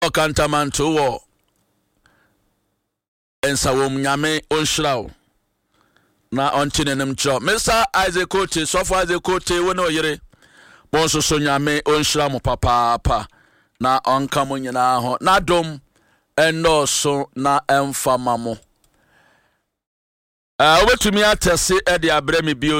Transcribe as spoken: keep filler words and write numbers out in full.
Okantamanto wo ensa wom nyame onhyirawo na ontinenem cho Mister Isaac Kote sofo Isaac Kote wona oyire bonso so nyame onhyira mo papa pa na onka mo nyina ho na dom endoso na emfama mo eh obetumi atese e de abrɛ me bio